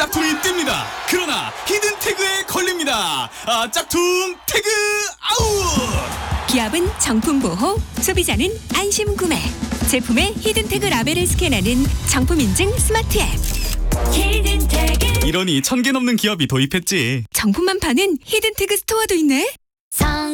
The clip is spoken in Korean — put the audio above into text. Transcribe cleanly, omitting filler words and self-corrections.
짝퉁이 뜹니다. 그러나 히든 태그에 걸립니다. 짝퉁 태그 아웃! 기업은 정품 보호, 소비자는 안심 구매. 제품의 히든 태그 라벨을 스캔하는 정품 인증 스마트 앱. 히든 태그. 이러니 1000개 넘는 기업이 도입했지. 정품만 파는 히든 태그 스토어도 있네.